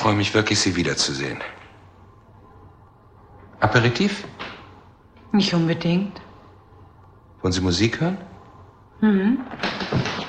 freue mich wirklich, Sie wiederzusehen. Aperitif? Nicht unbedingt. Wollen Sie Musik hören? Mhm.